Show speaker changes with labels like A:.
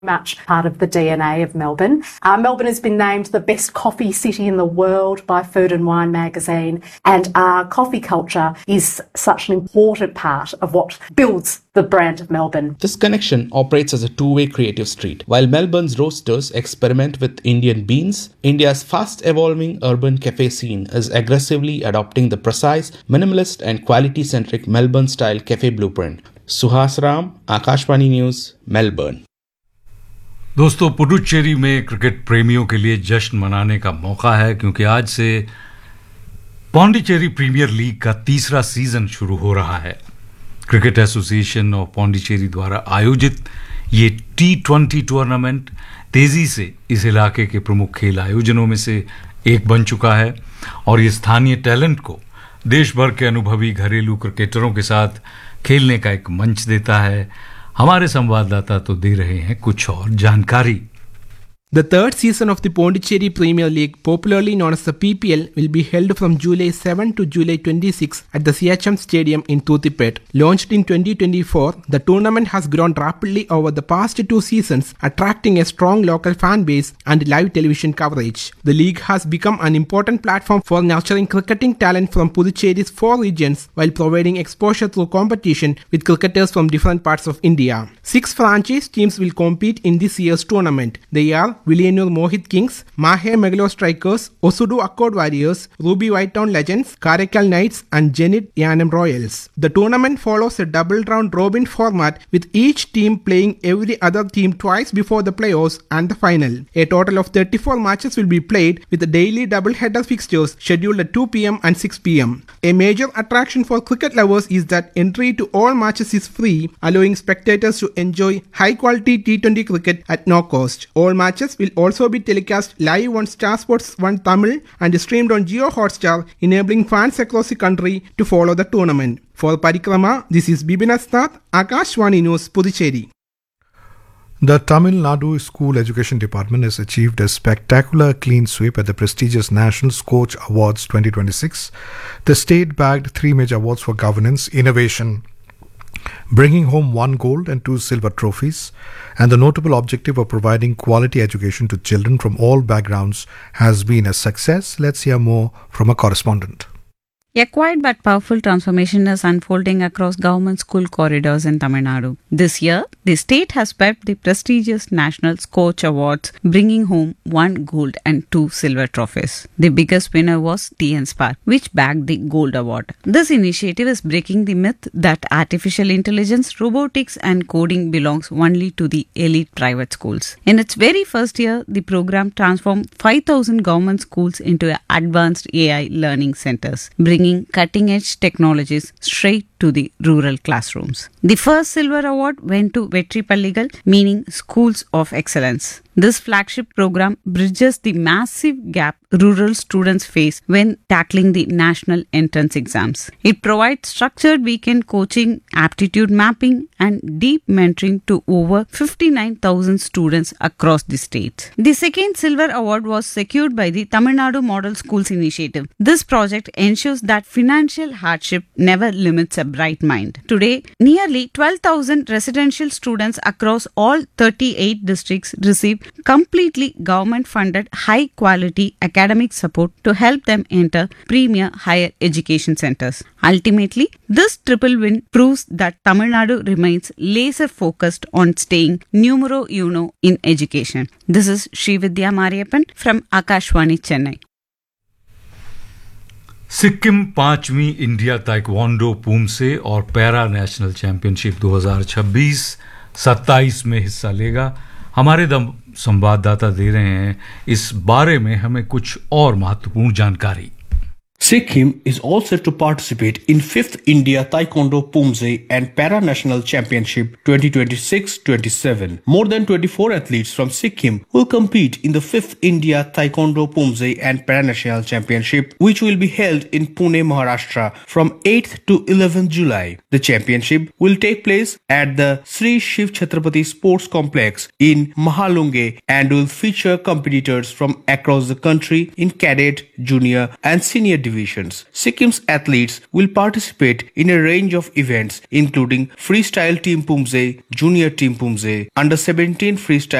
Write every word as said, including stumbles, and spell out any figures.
A: much part of the D N A of Melbourne. Uh, Melbourne has been named the best coffee city in the world by Food and Wine magazine, and our coffee culture is such an important part of what builds the brand of Melbourne.
B: This connection operates as a two-way creative street. While Melbourne's roasters experiment with Indian beans, India's fast-evolving urban cafe scene is aggressively adopting the precise, minimalist and quality-centric Melbourne-style cafe blueprint. Suhas Ram, Akashvani News, Melbourne.
C: दोस्तों, पुडुचेरी में cricket प्रेमियों के लिए जश्न मनाने का मौका है, क्योंकि आज से पौंडीचेरी प्रीमियर लीग का तीसरा सीजन शुरू हो रहा है। क्रिकेट एसोसिएशन ऑफ पौंडीचेरी द्वारा आयोजित ये टी ट्वेंटी टूर्नामेंट तेजी से इस इलाके के प्रमुख खेल आयोजनों में से एक बन चुका है और ये स्थानीय टैलेंट को देश भर के अनुभवी घरेलू क्रिकेटरों के साथ खेलने का एक मंच देता है। हमारे संवाददाता तो दे रहे हैं कुछ और जानकारी।
D: The third season of the Pondicherry Premier League, popularly known as the P P L, will be held from July seventh to July twenty-sixth at the C H M Stadium in Tuthipet. Launched in twenty twenty-four, the tournament has grown rapidly over the past two seasons, attracting a strong local fan base and live television coverage. The league has become an important platform for nurturing cricketing talent from Puducherry's four regions while providing exposure through competition with cricketers from different parts of India. Six franchise teams will compete in this year's tournament. They are Villianur Mohit Kings, Mahe Megalo Strikers, Osudu Accord Warriors, Ruby Whitetown Legends, Karaikal Knights and Zenit Yanam Royals. The tournament follows a double round robin format with each team playing every other team twice before the playoffs and the final. A total of thirty-four matches will be played with the daily double-header fixtures scheduled at two p.m. and six p.m. A major attraction for cricket lovers is that entry to all matches is free, allowing spectators to enjoy high-quality T twenty cricket at no cost. All matches will also be telecast live on Star Sports one Tamil and streamed on Jio Hotstar, enabling fans across the country to follow the tournament. For Parikrama, this is Bibin Asnath, Akashvani News, Puducherry.
E: The Tamil Nadu School Education Department has achieved a spectacular clean sweep at the prestigious National Scoach Awards twenty twenty-six. The state bagged three major awards for governance, innovation, bringing home one gold and two silver trophies, and the notable objective of providing quality education to children from all backgrounds has been a success. Let's hear more from a correspondent.
F: A quiet but powerful transformation is unfolding across government school corridors in Tamil Nadu. This year, the state has swept the prestigious National Scoach Awards, bringing home one gold and two silver trophies. The biggest winner was T N Spark, which bagged the gold award. This initiative is breaking the myth that artificial intelligence, robotics and coding belongs only to the elite private schools. In its very first year, the program transformed five thousand government schools into advanced A I learning centers, bringing cutting-edge technologies straight to the rural classrooms. The first silver award went to Vetri Palligal, meaning Schools of Excellence. This flagship program bridges the massive gap rural students face when tackling the national entrance exams. It provides structured weekend coaching, aptitude mapping, and deep mentoring to over fifty-nine thousand students across the state. The second silver award was secured by the Tamil Nadu Model Schools Initiative. This project ensures that financial hardship never limits a bright mind. Today, nearly twelve thousand residential students across all thirty-eight districts receive completely government-funded high-quality academic support to help them enter premier higher education centers. Ultimately, this triple win proves that Tamil Nadu remains laser-focused on staying numero uno in education. This is Srividya Mariappan from Akashvani, Chennai.
C: Sikkim पांचवी India taekwondo poomsae और para national championship दो हज़ार छब्बीस सत्ताईस में हिस्सा लेगा। हमारे दम संवाददाता दे रहे हैं इस बारे में हमें कुछ और महत्वपूर्ण जानकारी।
G: Sikkim is all set to participate in fifth India Taekwondo Poomsae and Para-National Championship twenty twenty-six twenty-seven. More than twenty-four athletes from Sikkim will compete in the fifth India Taekwondo Poomsae and Para-National Championship, which will be held in Pune, Maharashtra from eighth to eleventh July. The championship will take place at the Sri Shiv Chhatrapati Sports Complex in Mahalunge and will feature competitors from across the country in cadet, junior and senior divisions. divisions. Sikkim's athletes will participate in a range of events including Freestyle Team Pumse, Junior Team Pumse, Under seventeen Freestyle